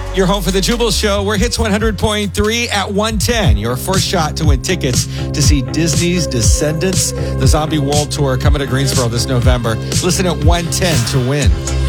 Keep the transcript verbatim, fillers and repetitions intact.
Your home for the Jubal Show. We're Hits one hundred point three at one ten. Your first shot to win tickets to see Disney's Descendants, the Zombie World Tour, coming to Greensboro this November. Listen at one ten to win.